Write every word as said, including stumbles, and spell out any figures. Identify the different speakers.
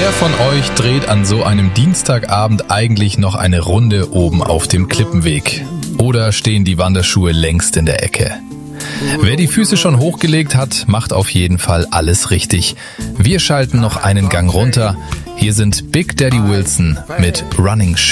Speaker 1: Wer von euch dreht an so einem Dienstagabend eigentlich noch eine Runde oben auf dem Klippenweg? Oder stehen die Wanderschuhe längst in der Ecke? Wer die Füße schon hochgelegt hat, macht auf jeden Fall alles richtig. Wir schalten noch einen Gang runter. Hier sind Big Daddy Wilson mit Running Shoes.